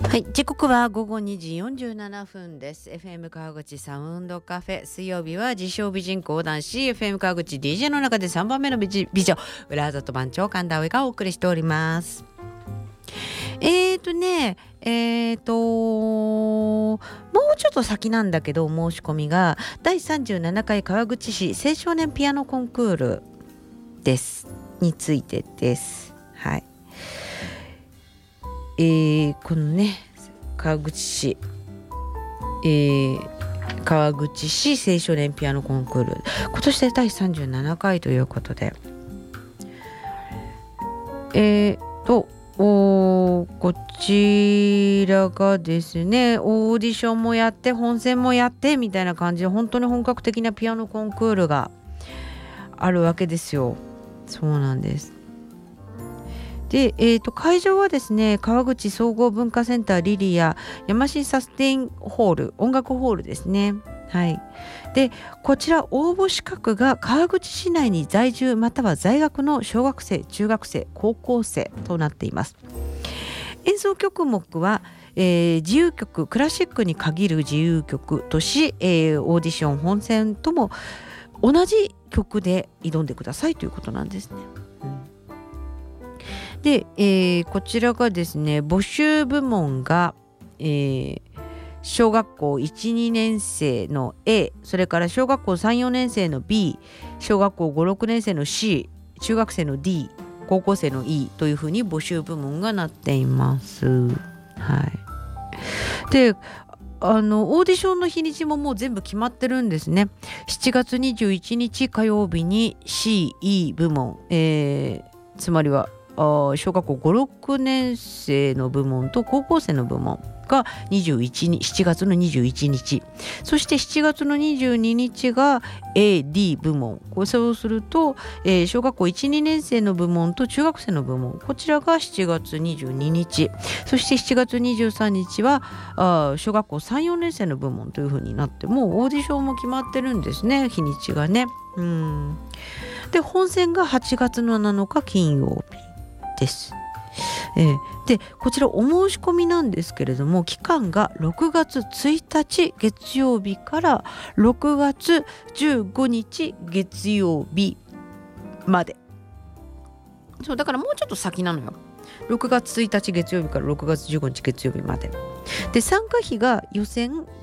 はい、時刻は午後2時47分です。 FM 川口サウンドカフェ、水曜日は自称美人講談師 FM 川口 DJ の中で3番目の美女浦里番長神田葵がお送りしております。もうちょっと先なんだけど、申し込みが第37回川口市青少年ピアノコンクールですについてです。はい、このね川口市、川口市青少年ピアノコンクール、今年で第37回ということで、こちらがですね、オーディションもやって本選もやってみたいな感じで、本当に本格的なピアノコンクールがあるわけですよ。そうなんです。で、会場はですね、川口総合文化センターリリア山新サステインホール、音楽ホールですね。はい。で、こちら応募資格が川口市内に在住または在学の小学生、中学生、高校生となっています。演奏曲目は、自由曲、クラシックに限る自由曲とし、オーディション本選とも同じ曲で挑んでくださいということなんですね。で、こちらがですね、募集部門が、小学校 1,2 年生の A、 それから小学校 3,4 年生の B、 小学校 5,6 年生の C、 中学生の D、 高校生の E というふうに募集部門がなっています。はい。で、オーディションの日にちももう全部決まってるんですね。7月21日火曜日に CE 部門、つまりは小学校 5,6 年生の部門と高校生の部門が7月の21日、そして7月の22日が AD 部門、そうすると、小学校 1,2 年生の部門と中学生の部門、こちらが7月22日、そして7月23日は小学校 3,4 年生の部門というふうになって、もうオーディションも決まってるんですね、日にちがね。で、本選が8月の7日金曜日です。で、こちらお申し込みなんですけれども、期間が6月1日月曜日から6月15日月曜日まで。そうだからもうちょっと先なのよ。6月1日月曜日から6月15日月曜日までで、参加費が予選